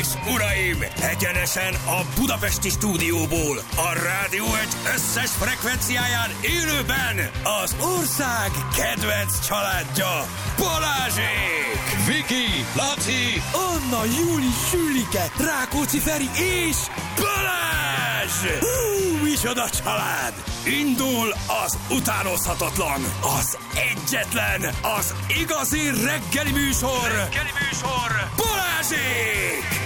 és uraim, egyenesen a budapesti stúdióból, a Rádió Egy összes frekvenciáján élőben az ország kedvenc családja, Balázsék! Viki, Laci, Anna, Júli, Sülike, Rákóczi Feri és Balázs! Micsoda család! Indul az utánozhatatlan, az egyetlen, az igazi reggeli műsor, Balázsék!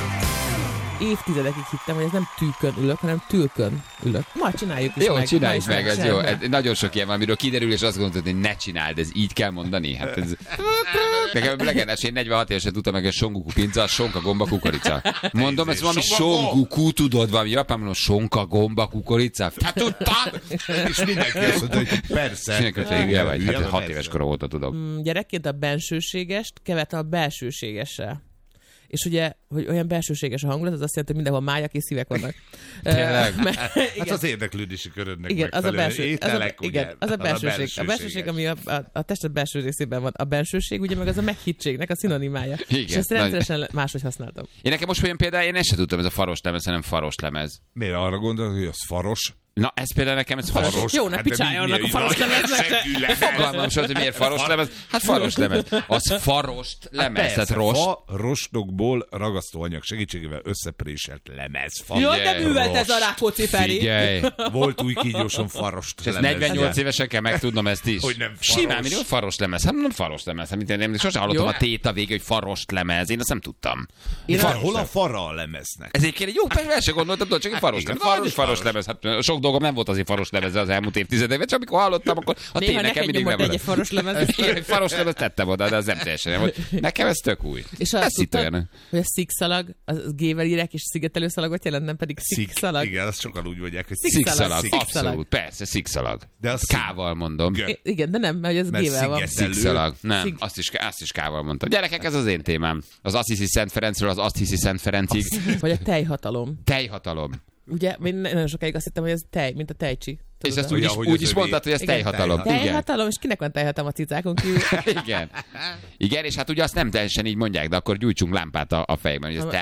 Évtizedekig hittem, hogy ez nem tűkön ülök, hanem tülkön ülök. Ma csináljuk is jó, meg. csináljuk meg, ez jó. Semmi. Nagyon sok ilyen van, amiről kiderül, és azt gondolod, hogy ne csináld, ez így kell mondani. Hát ez... Nekem legendás, én 46 évesen tudtam meg, hogy songuku pinca, sonka gomba kukorica. Mondom, ez valami songuku, tudod, valami japán, mondom, sonka gomba kukorica. Hát tudtam! és mindenki azt mondta, hogy persze. Hülye vagy, hát 6 éves korom óta tudom. Gyerekként a bensőségest keverte a belsőségessel. És ugye, hogy olyan belsőséges a hangulat, az azt jelenti, hogy mindenhol májak és szívek vannak. Tényleg? Hát az érdeklődési körödnek igen, az a belső, ételek, igen, az a belsőség. A belsőség, ami a tested belső részében van. A bensőség, ugye meg az a meghittségnek a szinonimája. Igen, és ezt rendszeresen máshogy használtam. Én nekem most olyan például, én ezt sem tudtam, ez a faros lemez, hanem faros lemez. Miért arra gondolod, hogy az faros? Na, ez például nekem, ez faros. Jó, ne picsálj annak a faros lemeznek. Fogalmam sem, hogy miért faros lemez. Hát faros lemez. Az farost lemez, tehát rost. Rostokból ragasztóanyag segítségével összepréselt lemez. Jó, de művelt ez a Rákóczi Feri. Figyelj. Volt új kígyóson farost És ezt lemez. 48 évesen kell megtudnom ezt is. Hogy nem faros. Simán, mindig faros lemez. Hát nem faros lemez. Hát én sosem hallottam a téta vége, hogy farost lemez. Én azt nem tudtam. Hol a fara a lemeznek? Ezért kéne, jó, persze sem gondoltam, tudod, csak egy faros lemez. Faros lemez. Hát sok dolgom nem volt azért faros lemezre az elmúlt évtizedekben, csak amikor hallottam, akkor a néha nekem mindig neked nyomott egy faros lemez. Igen, egy faros lemez tettem oda, de az nem teljesen nem. Nekem ez tök új. És azt tudtad, hogy a szikszalag, az G-vel írják, és szigetelőszalagot jelent, nem pedig szikszalag. Igen, azt sokan úgy mondják, hogy Szikszalag, abszolút, persze, szikszalag. De az K-val mondom. Igen, de nem, mert ez G-vel van. Szikszalag. Nem, azt is K-val mondtam. Gyerekek, ez az én témám. Az Azt hiszi Szent Ferencről az Azt hiszi Szent Ferencig. Vagy a tejhatalom. Tejhatalom. Ugye, én nagyon sokáig azt hittem, hogy ez tej, mint a tejcsi. És ezt úgy is mondtad, hogy ez tejhatalom. Tejhatalom, és kinek van tejhatalom a cicákon kívül? Igen. Igen, és hát ugye azt nem teljesen így mondják, de akkor gyújtsunk lámpát a fejben, hogy ez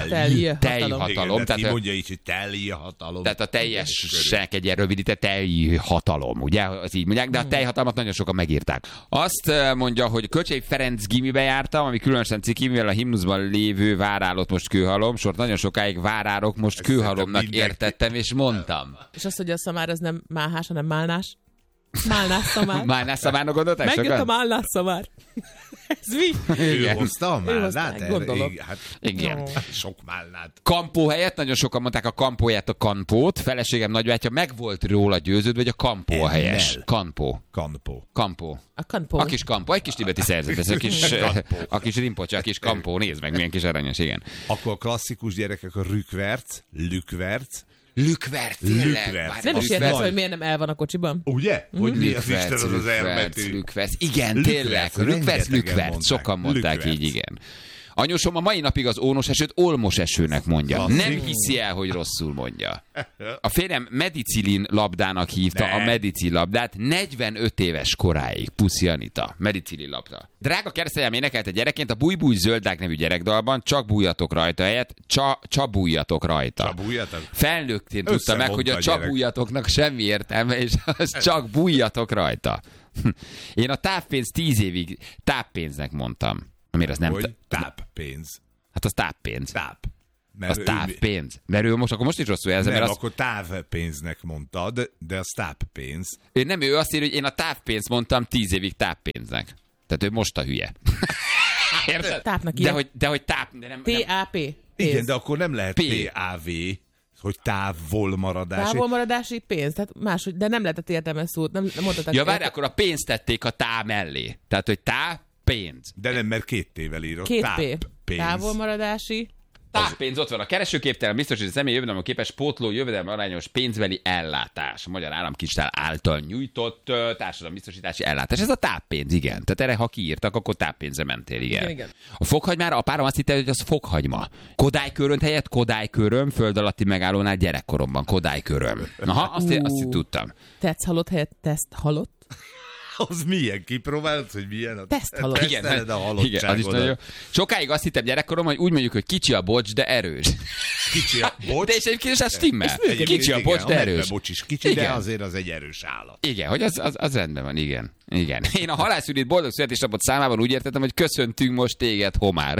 tejhatalom. Tehát így mondja így, hogy tejhatalom. Tehát a teljesnek egy ilyen rövidített tejhatalom, ugye? Az így mondják, de a tejhatalmat nagyon sokan megírták. Azt mondja, hogy Kölcsei Ferenc gimibe jártam, ami különösen ciki, mivel a himnuszban lévő várálott most kőhalom, sort nagyon sokáig várárok, most kőhalomnak értettem, és mondtam. És azt, hogy a szamár az nem máhás, hanem málnás. Málnás szamár. Málnás szamárnak gondolták? Megjött a málnás szamár. Ez mi? Ő hozta a málnát? Gondolom. Igen. Sok málnát. Kampó helyett nagyon sokan mondták a kampóját, a kampót. Feleségem nagybátyja meg volt róla győződve, hogy a kampó a helyes. Kampó. A kampó. A kis kampó, egy kis tibeti szerzet, ez a kis rimpocsa, a kis kampó, nézd meg, milyen kis aranyos, igen. Akkor a klasszikus gyerekek a rükverc, lükverc. Lükverc, tényleg. Nem is értesz, hogy miért nem el van a kocsiban? Ugye? Hogy mi az Isten az elmetű? Lükverc, igen, tényleg. Lükverc, sokan mondták így, igen. Anyósom a mai napig az ónos esőt olmos esőnek mondja. Nem hiszi el, hogy rosszul mondja. A férjem medicilin labdának hívta a medicil labdát 45 éves koráig. Puszi Anita. Medicilin labda. Drága keresztanyám énekelte gyerekként a Búj-búj zöldák nevű gyerekdalban, csak bújjatok rajta helyett, csabújjatok rajta. Csabújjatok? Felnőttén tudta meg, hogy a csabújjatoknak semmi értelme, és az csak bújjatok rajta. Én a távpénz 10 évig táppénznek mondtam. Amire az nem... Hogy táppénz. Hát az táppénz. Az távpénz. Mert ő most, akkor most is rosszul jelzem. Nem, mert akkor távpénznek mondtad, de az táppénz. Ő azt írja, hogy én a távpénzt mondtam 10 évig táppénznek. Tehát ő most a hülye. Érted? Tápnak írja. De hogy táp... T-A-P. Igen, de akkor nem lehet T-A-V, hogy távolmaradási. Távolmaradási pénz, tehát máshogy, de nem lehetett értelmes szót. Nem mondhatod. Ja, várj, akkor a pénzt tették a tá mellé. Tehát, hogy pénz. De nem, mert 2 T-vel írod. 2 P. Távolmaradási. Táppénz ott van. A keresőképtelen biztosított személy jövedelem képes pótló jövedelem arányos pénzbeli ellátás. A Magyar Államkincstár által nyújtott társadalombiztosítási ellátás. Ez a táppénz, igen. Tehát erre, ha kiírtak, akkor táppénzre mentél, igen. A fokhagymára a párom azt hitte, hogy az fokhagyma. Kodálykörönt helyett Kodályköröm, föld alatti megállónál gyerekkoromban. Kodályköröm. Aha, azt tudtam. Tetsz halott helyett teszt halott. Az milyen? Kipróbálod, hogy milyen? Teszthalom. Igen, a igen, az is halottságodat. nagyon. Sokáig azt hittem gyerekkorom, hogy úgy mondjuk, hogy kicsi a bocs, de erős. Kicsi a bocs. De és egyébként ez stimmel. Egyébként Kicsi a igen, bocs, de erős. Bocs is kicsi, de Igen. azért az egy erős állat. Igen, hogy az rendben van, igen. Igen. Én a halászülit boldog születésnapot számában úgy értettem, hogy köszöntünk most téged, Homár.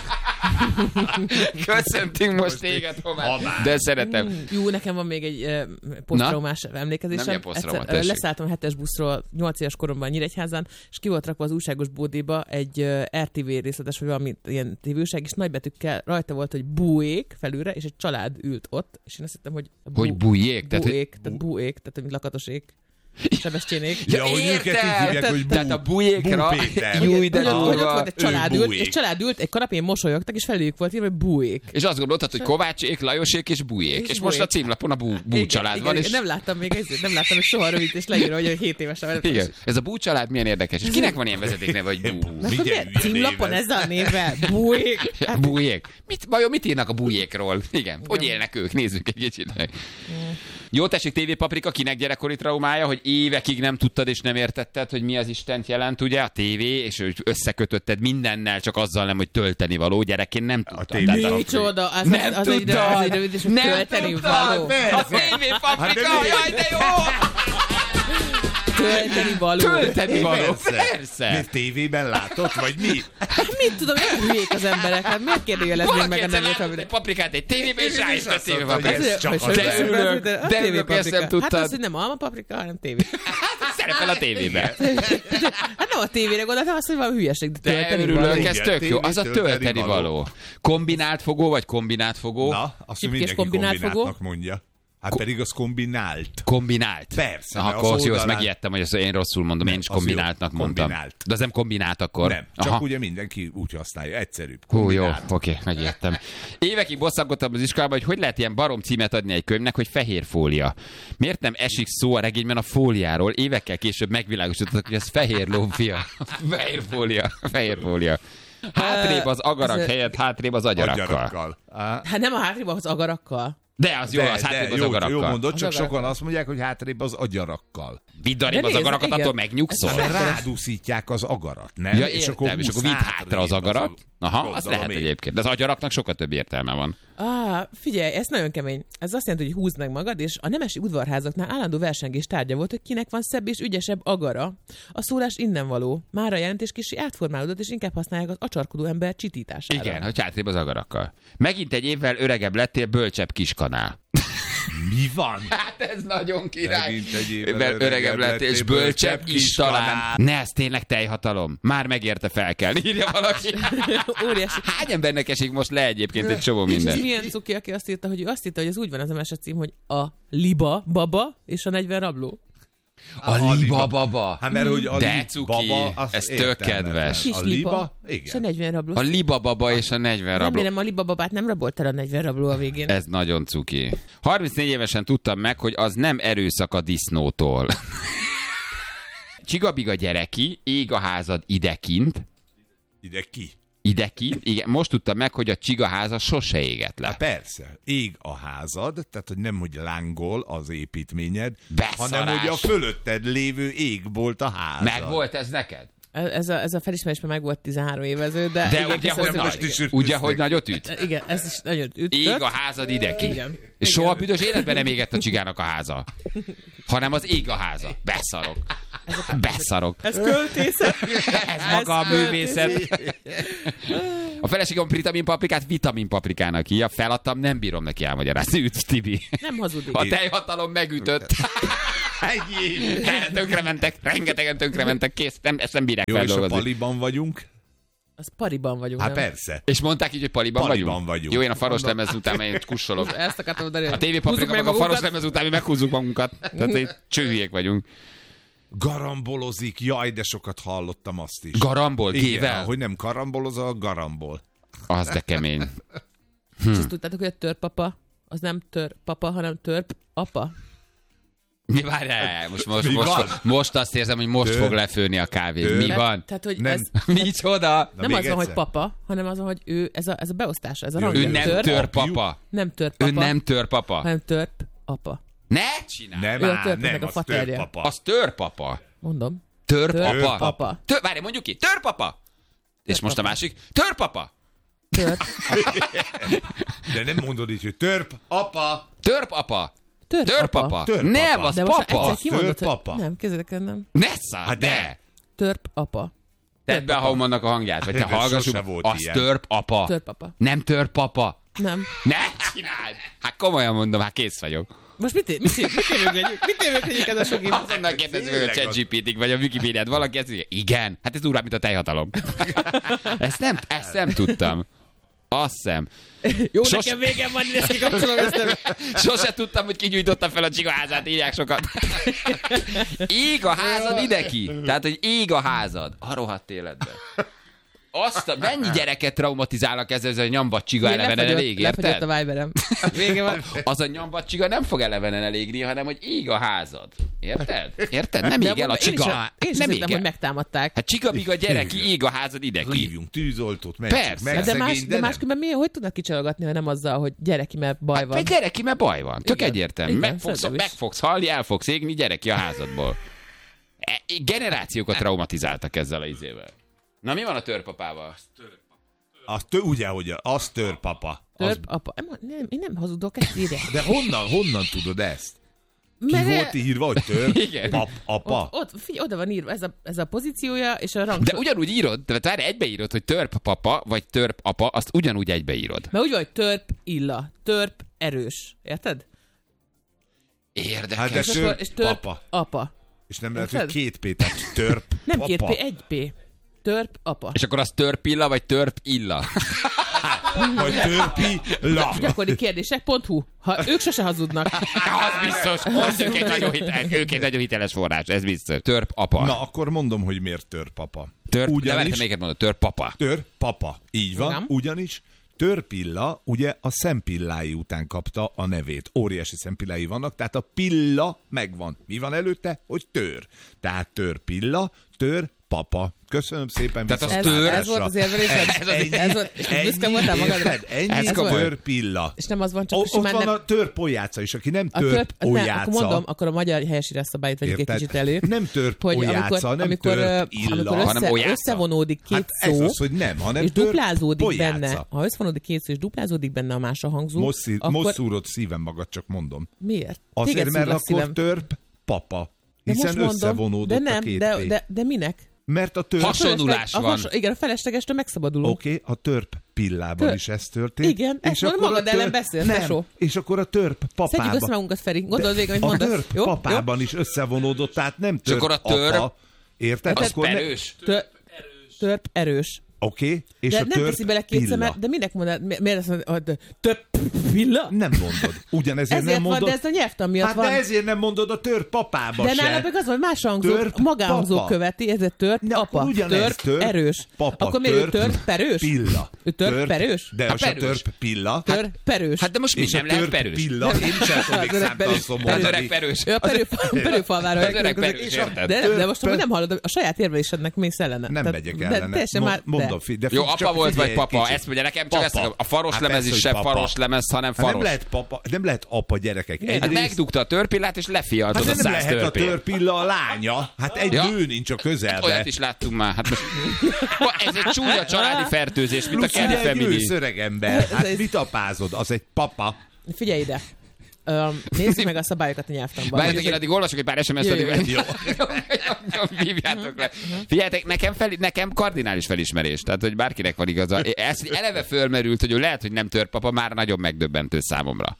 Köszöntünk most téged, Homár. De szeretem. Jó, nekem van még egy posztraumás emlékezésem. Nem, posztrauma, Egyszer, tessék. leszálltam a 7-es buszról 8 éves koromban Nyíregyházán, és ki volt rakva az újságos bódéba egy RTV részletes, vagy valami ilyen tévőság, és nagybetűkkel rajta volt, hogy búék felülre, és egy család ült ott, és én azt hittem, hogy Hogy bújék? tehát búék, tehát mint lakatosék. Sebestyénék. Ja, hogy őket így hívják, hogy Tehát a bújékra... Bú Péter. Júj, de Hogy ott durva. volt egy család ült, egy kanapén mosolyogtak, és felőjük volt írva, hogy búék. És azt gondoltad, hogy Kovácsék, Lajosék és Bújék. És most a címlapon a Bú család van. És... Nem láttam még soha rövid, és leírva, hogy 7 évesen vagyok. Igen. Ez a Bú család milyen érdekes. És kinek van ilyen vezetékneve, hogy Bú? Címlapon ezzel a névvel? Bújék. Bújék. Vajon mit írnak a bújékról? Igen. Hogy élnek ők? Nézzük egy kicsit meg. Jó, tessék, TV Paprika, kinek gyerekkori traumája, hogy évekig nem tudtad és nem értetted, hogy mi az Istent jelent, ugye, a tévé, és hogy összekötötted mindennel, csak azzal nem, hogy tölteni való. Gyerekként nem tudtad. Micsoda, az Nem egy rövid, és tölteni való. A TV Paprika, jaj, de jó! Tölteni való. Tölteni való, Persze. persze. Miért tévében látott, vagy mi? Mit tudom, olyan hülyék az emberek, hát miért kérdőjeleznék meg a nevét, egy paprikát egy tévében, és rájössz a TV azt mondta, hogy Paprika. ez csak hogy az hogy örülök, a de TV örülök, hogy ezt nem paprika. Hát tudtad. az, hogy nem alma paprika, hanem tévé. Szerepel a tévében. Hát nem a tévére gondoltam, azt, hogy valami hülyeség, de De tölteni örülök, való. ez Igen, tök jó. tévé Az a tölteni való. Kombinált fogó, vagy kombinát fogó? Na, azt Csipkés mindenki kombinált fogó? kombináltnak mondja. Hát pedig az kombinált. Kombinált. Persze, Aha, mert az akkor jó, azt oldalán- megijedtem, hogy ezt én rosszul mondom, én is az jó. kombináltnak mondtam. Kombinált. De az nem kombinált akkor? Nem, csak Aha. ugye mindenki úgy használja, egyszerűbb. Hú, jó, Kombinált. oké, megijedtem. Évekig bosszankodtam az iskolában, hogy lehet ilyen barom címet adni egy könyvnek, hogy fehér fólia. Miért nem esik szó a regényben a fóliáról? Évekkel később megvilágosítottak, hogy ez fehér lófia. Fehér fólia, fehér fólia. Hátrébb az agarak ez- helyett, hátrébb az agyarakkal. Agyarakkal. Hát nem a hátrébb, az agarakkal. De az jó, az hátrébb az jó agarakkal. mondod, csak Az sokan agarakkal. azt mondják, hogy hátrébb az agyarakkal. Vidd arrébb De az nézd, agarakat, igen. attól megnyugszol. Ez Mert rádúszítják az agarat, nem? Ja, értem, és akkor vidd hátra az agarat. Aha, az gondolom lehet én. egyébként. De az agyaraknak sokkal több értelme van. Figyelj, ez nagyon kemény. Ez azt jelenti, hogy húzd meg magad, és a nemesi udvarházaknál állandó versengés tárgya volt, hogy kinek van szebb és ügyesebb agara. A szólás innen való. Már a jelentés kicsi átformálódott, és inkább használják az acsarkodó ember csitítására. Igen, hogy hátrébb az agarakkal. Megint egy évvel öregebb lettél, bölcsebb kiskanál. Mi van? Hát ez nagyon király. Megint egy évvel Öregebb lettél, és bölcsebb is talán. Ne, ez tényleg teljhatalom. Már megérte fel kell. Írja valaki. Óriási. Hány embernek esik most le egyébként egy csomó És ez minden? milyen cuki, aki azt írta, hogy az úgy van az a mesecím, hogy a liba baba és a 40 rabló. A liba baba. Hát mert hogy a De cuki, baba, az ez tök értelmetlen. kedves. Kis A liba, liba, és a igen. 40 rabló. A liba baba és a 40 rabló. Remélem a liba babát nem rabolt el a 40 rabló a végén. Ez nagyon cuki. 34 évesen tudtam meg, hogy az nem erőszak a disznótól. Csigabiga gyereki, ég a házad idekint. Ide ki? Idekint, igen. Most tudtam meg, hogy a csigaháza sose égett le. Hát persze, ég a házad, tehát hogy nem, hogy lángol az építményed, Beszarás. hanem hogy a fölötted lévő égbolt a házad. Meg volt ez neked? Ez a felismerés már meg volt 13 évező, de... De igen, ugye, hogy köszönöm, nagy. is Ugye, hogy nagyot üt? Igen, ez is nagyon ütött. Ég a házad idekint. Igen. És soha büdös életben nem égett a csigának a háza. Hanem az ég a háza. Beszarok. Beszarok. Ez költészet. Ez maga a művészet. A feleségem vitaminpaprikát vitaminpaprikának hívja. Feladtam, nem bírom neki elmagyarázni. Üt, Tibi. Nem hazudik. A teljhatalom megütött. Tönkrementek, rengetegen tönkrementek, kész, ezt nem bírják Jó, és a feldolgozni. paliban vagyunk? Az pariban vagyunk. Hát nem? persze. És mondták így, hogy paliban Paliban vagyunk. Jó, én a faros lemez után én kussolok. Ezt akartam mondani. A TV Paprika meg a faros lemez után mi meghúzzuk magunkat. Tehát így csőhülyék vagyunk. Garambolozik, jaj, de sokat hallottam azt is. Garambol, Igen, gével? hogy nem karambolozol, garambol. Az de kemény. És azt tudtátok, hogy a törpapa, az nem törpapa, hanem törp apa. Mi várjál? Mi van? Most azt érzem, hogy most fog lefőni a kávé. Mi van? Tehát, hogy Nem. ez Micsoda? nem még az van, hogy egyszer. papa, hanem az van, hogy ő, ez a beosztása, ez a Ő rang. Ő nem törpapa. Nem törpapa, Ő nem törpapa. hanem törp apa. Ne csinálj! Nem Ő a áll, törpnek nem, a az faterja. törpapa. Az törpapa. Mondom. Törpapa. Várj, mondjuk ki. Törpapa. És most a másik. Törpapa. De nem mondod így, hogy törpapa. Törpapa. Törpapa. Nem, az papa. Törpapa. Nem, kezdeteken nem. Nessa, de. Törpapa. Tedd be a Haumannak a hangját, vagy te De hallgassuk. sose volt Az ilyen. törpapa. Törpapa. Nem törpapa. Nem. Ne csináld! Hát komolyan mondom, hát kész vagyok. Most mit évőködjük ez a sok év? Azonnal kérdezzük meg a ChatGPT-t, vagy a Wikipédiát. Valaki ezt mondja, igen, hát ez durvább, mint a tejhatalom. Ezt nem tudtam. Azt hiszem. Jó, nekem végem van, ezt kikapcsolom ezt. Sose tudtam, hogy kigyújtotta fel a csigaházát, írják sokat. Ég a házad ide ki. Tehát, hogy ég a házad. A rohadt életben. Mennyi gyereket traumatizálnak ezzel, hogy a nyambat csiga elevenen elég, érted? Lefagyott a Viberem. Vége van. Az a nyambat csiga nem fog elevenen elégni, hanem hogy ég a házad. Érted? Érted? Nem ég el a csiga. Én is Nem hiszem, ég hogy el. megtámadták. Hát csiga-biga gyereki, ég a házad ide ki. Hívjunk tűzoltót, mentsük Persze. meg, De szegény, másképpen hogy tudnak kicsalogatni, ha nem azzal, hogy gyereki, mert baj van? Hát gyereki, mert baj van. Tök Igen. egyértelmű. Igen, Meg fogsz halni, el fogsz égni, gyereki a házadból. Generációkat traumatizáltak ezzel a izével. Na mi van a törpapával? ugye, hogy az törpapa. Törpapa. Nem, én nem hazudok, ezt írják. De honnan tudod ezt? Ki Mert volt írva, hogy Igen. apa? Figyelj, oda van írva ez a pozíciója, és a rang. De ugyanúgy írod, tehát várj, egybeírod, hogy törpapa, vagy törpapa, azt ugyanúgy egybeírod. Mert úgy van, hogy törp illa, törp erős. Érted? Érdekes. Hát de És akkor- és törp apa. apa. És nem lehet, hogy Érted? 2 P, tehát törp Nem papa. 2 P, 1 P. Törp apa. És akkor az törpilla, vagy törpilla? Vagy törpi la. Gyakori kérdések.hu. Ha ők sose hazudnak. Az biztos. Ők egy nagyon hiteles forrás, ez biztos. Törpapa. Na, akkor mondom, hogy miért törpapa. De várj, Ugyanis melyiket mondod? Törpapa. törpapa. Így van, Igen. ugyanis törpilla ugye a szempillái után kapta a nevét. Óriási szempillái vannak, tehát a pilla megvan. Mi van előtte? Hogy tör. Tehát törpilla, törpapa. Köszönöm szépen. Tehát az viszontlátásra. Ez volt az érvelésed? Ez volt, és büszke voltál magadra? Ennyi Ez komoly. törpilla. És nem az van, csak Ott simán van nem... a törpolyáca is, aki nem A törp, nem, törpolyáca. akkor mondom, akkor a magyar helyesírás szabályt vegyük egy kicsit elő. Nem törpolyáca, nem törpilla. hanem olyáca. összevonódik két Hát ez szó, az, hogy nem, hanem és duplázódik törpolyáca. benne. Ha összevonódik két szó, és duplázódik benne a más a hangzó, Most akkor szúrod szívem magad, csak mondom. miért? Azért, Téged mert szúr a akkor szívem. törp papa. De Hiszen most mondom, összevonódott de nem, a két P. de minek? Mert a törp... Hasonlulás van. Igen, a feleslegestől megszabadulunk. Oké, a törp pillában is ez történt. Igen, ezt mondom, magad ellen beszélsz, nem, tesó. és akkor a törp Szedjük papában. össze magunkat, Feri. Gondold végig, amit A mondasz. törp Jó? papában is összevonódott, tehát nem törp akkor a törp- apa. Érted? Az Akkor perős. Törp erős. Oké, és De a nem törp teszi bele kétszer, pilla. de minek mondod? Miért azt mondod, hogy törp pilla? Nem mondod. Ugyanezért Ezért nem van, mondod. de ez a nyelvtan miatt Hát van. de ezért nem mondod a törp papába De se. nála meg az van, más hangzó, Törp magánhangzó papa. követi, ezért törp De apa. akkor ugyanez, Törp erős. papa, Akkor miért ő törp perős? Pilla. Ő törp perős? De az a perős. törp pilla. Törp perős. Hát de most mi És nem a lehet törp perős? pilla. Én sem tudom még Az öreg számtalan perős. szó Az mondani. öreg perős. Ő a perőfalvára. Az öreg perős, érted? De most amúgy nem hallod, a saját érvelésednek mész ellene. Nem Tehát- megyek de ellene. teljesen már- Mondom, de. de Jó, csak apa volt vagy figyelj egy papa? kicsit. Ezt mondja nekem, csak Papa. ezt a faros Hát lemez persze, is hogy se papa. faros lemez, hanem Hát nem faros. lehet papa, nem lehet apa gyerekek. Hát Egyrészt, megdugta a törpillát, és lefialtod hát a nem 100 lehet a törpét. törpilla a lánya. Hát egy Ja. nő nincs a közelbe. Olyat is láttunk már. Hát most... Ez egy csúnya családi fertőzés, mint a Plusz Kelly ugye egy Family. ősz öreg ember. Hát Ez- mit apázod? Az egy papa. Figyelj ide. Nézzük meg a szabályokat a nyelvtanban. Várjátok, én addig olvasok egy pár SMS-t, Jó, addig jó, hívjátok le. Figyeljetek, nekem kardinális felismerés, tehát hogy bárkinek van igaza. Ez hogy eleve fölmerült, hogy ő lehet, hogy nem törpapa, már nagyon megdöbbentő számomra.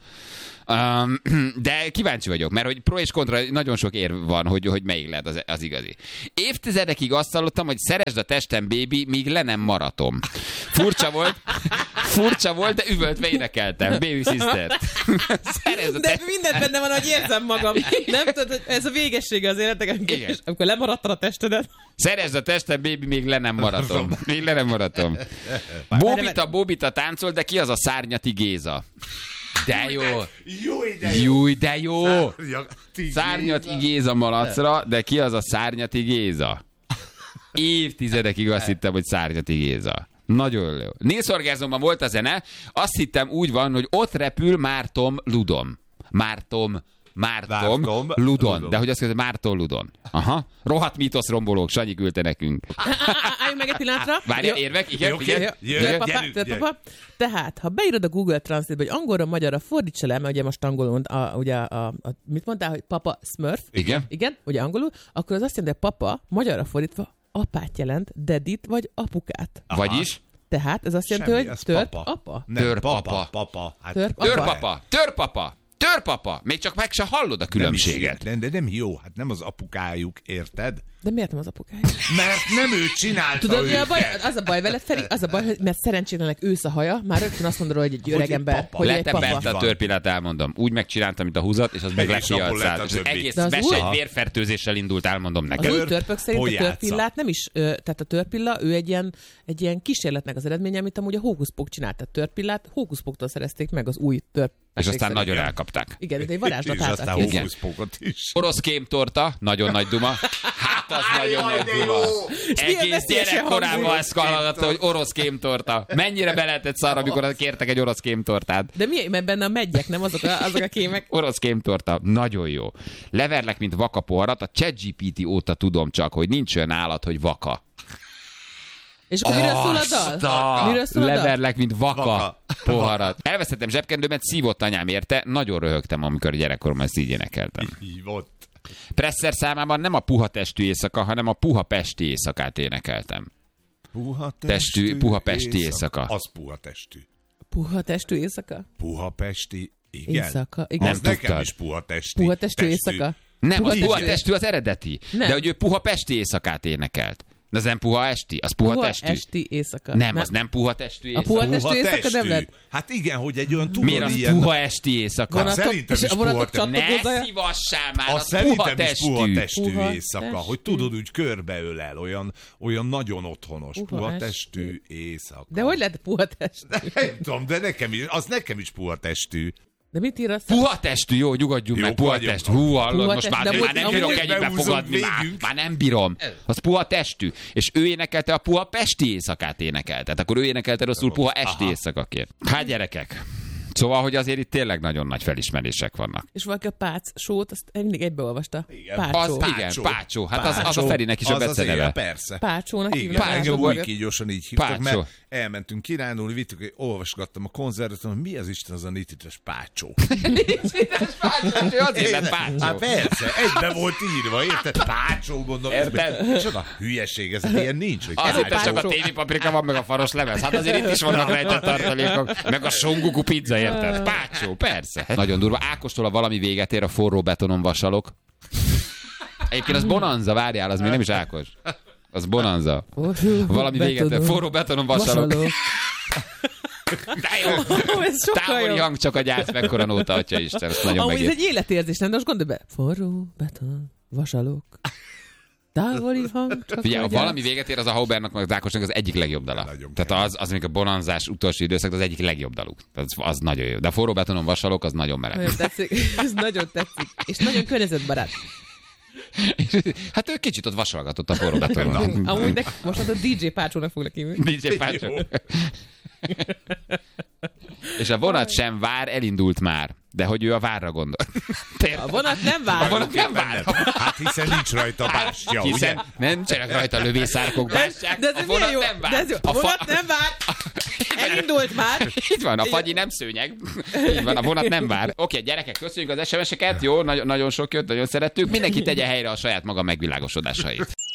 De kíváncsi vagyok, mert hogy pro és kontra nagyon sok érv van, hogy melyik lehet az igazi. Évtizedekig azt hallottam, hogy szeresd a testem, baby, míg le nem maratom. Furcsa volt, de üvöltve énekeltem. Baby sister. Szeresd a De mindent benne van, hogy érzem magam. Nem tudod, hogy ez a végessége az életnek, Igen. amikor lemaradtad a testedet. Szeresd a testem, baby, még le nem maratom. Még le nem maratom. Bóbita táncol, de ki az a Szárnyati Géza? De jó. Júj, de jó. Szárnyati Géza malacra, de ki az a Szárnyati Géza? Évtizedekig azt hittem, hogy Szárnyati Géza. Nagyon jó. Nélszorgázomban volt a zene, azt hittem úgy van, hogy ott repül Mártom Ludom. Mártom Márton Ludon. De hogy azt mondja, Márton Ludon. Aha. Rohadt mítoszrombolók, Sanyi küldte nekünk. Álljunk meg egy pillanatra. Várjál, érvek? Igen, Papa. Tehát, ha beírod a Google Translate-be, hogy angolra, magyarra fordítsa le, mert ugye most angolul, ugye mit mondtál, hogy papa Smurf? Igen. Igen, ugye angolul, akkor az azt jelenti, hogy papa, magyarra fordítva, apát jelent, dadit vagy apukát. Aha. Vagyis? Tehát ez azt jelenti, hogy törp apa. Törpapa. Törpapa. Még csak meg se hallod a különbséget. De nem jó, hát nem az apukájuk, érted? De miért nem az apukájuk? Mert nem ő csinálta. Tudod, mi a baj? Az a baj veled, Feri, az a baj, mert szerencsétlenek ősz a haja, már rögtön azt mondod, hogy egy öreg ember, hogy egy papa. Lettem a törpillát, elmondom. Úgy megcsináltam, mint a húzat, és az meg lepiacált. És egész mese egy vérfertőzéssel indult, elmondom neked. Az új törpök szerint a törpillát nem is, tehát a törpilla, ő egy ilyen kísérletnek az eredménye, amit amúgy a hókuszpók csinált. A törpillát hókuszpóktól szerezték meg az új törp. És aztán nagyon elkapták. Igen, de egy varázslat és aztán hókuszpókot is. Orosz kémtorta, nagyon nagy duma. Hát az nagyon nagy duma. Egész gyerekkorában ezt hallgatta, hogy orosz kémtorta. Mennyire be lehetett szarra, amikor kértek egy orosz kémtortát. De mi? Mert benne a meggyek, nem azok a kémek? Orosz kémtorta, nagyon jó. Leverlek, mint vaka poharat, a ChatGPT óta tudom csak, hogy nincs olyan állat, hogy vaka. És akkor miről szól a dal? Miről szól a dal? Leverlek, mint vaka poharat. Elvesztettem zsebkendőmet, szívott anyám érte, nagyon röhögtem, amikor gyerekkoromban ezt így énekeltem. Hívott. Presser számában nem a puha testű éjszaka, hanem a puha pesti éjszakát énekeltem. Puha pesti éjszaka. Az puha testű. Puha testű éjszaka? Puha pesti, igen. Éjszaka, igen. Az nem nekem tudtad. is puha testű. Puha testű éjszaka? Nem, az puha testű az eredeti. Nem. De hogy ő puha pesti éjszakát énekelt. De az nem puha esti, az puha testű. Esti éjszaka. Nem, az nem puha testű éjszaka. A puha testű éjszaka nem lett? Hát igen, hogy egy olyan tudod miért az ilyen... puha esti éjszaka? Szerintem is puha testű. Ne szívassál már, az szerintem puha is puha testű Puha éjszaka. testű. Hogy tudod, úgy körbeölel, olyan nagyon otthonos. Puha testű éjszaka. De hogy lehet puha testű? Nem tudom, de nekem is puha testű. De mit ír azt? Puha testű, jó, nyugodjunk meg, puha testű. Hú, hallod, most már nem bírok egyikbe fogadni, már nem bírom. Az puha testű. És ő énekelte a puha pesti éjszakát énekelte. Tehát akkor ő énekelte rosszul puha esti éjszakakért. Hát gyerekek. Szóval, hogy azért itt tényleg nagyon nagy felismerések vannak. És valaki a Pác sót, azt mindig egybeolvasta. Az, igen, Pácsó. Hát az a Ferinek is a beceneve. Persze. Pácsónak hívnak. Engem úgy kígyósan így hívtak, mert elmentünk kirándulni, vittük, olvasgattam a konzervet, hogy mi az Isten az a nitites Pácsó. Nitites Pácsó, azért lett Pácsó. Hát persze, egybe volt írva, érted? Pácsó, mondom. Érted? Csak a hülyeség, ez ilyen nincs. Azért csak a tévipaprika van, meg a faros lemez. Hát azért itt is vannak rejtett tartalékok, meg a songuku pizza, érted? Pácsó, persze. Nagyon durva. Ákostól a valami véget ér, a forró betonon vasalok. Egyébként az Bonanza, várjál, az még nem is Ákos. Az Bonanza. Valami véget ér, forró betonon vasalok. De jó. Távoli hang, csak a gyász, mekkora nóta, atya Isten. Ezt nagyon megért. Ez egy életérzés, nem? De most gondolj be. Forró beton vasalok. Távoli hang, csak figyelj, valami véget ér, az a Haubernak, meg az Ákosnak az egyik legjobb dala. Tehát az még a bonanzás utolsó időszak, az egyik legjobb daluk. Az nagyon jó. De a forró betonon vasalok, az nagyon meleg. Nagyon tetszik. Ez nagyon tetszik. És nagyon környezetbarát. Hát ő kicsit ott vasalgatott a forró betonon. Amúgy most a DJ Pácsónak foglak hívni. DJ Pácsó. És a vonat sem vár, elindult már. De hogy ő a várra gondol. A vonat nem vár. A vonat nem vár. Hát hiszen nincs rajta bástya, hiszen ugye? nincsenek rajta lövészárkok, bástyák. De a vonat nem vár. A vonat nem vár. Elindult már. Itt van, a fagyi nem szőnyeg. Így van, a vonat nem vár. Oké, gyerekek, köszönjük az SMS-eket. Jó, nagyon sok jött, nagyon szerettük. Mindenki tegye helyre a saját maga megvilágosodásait.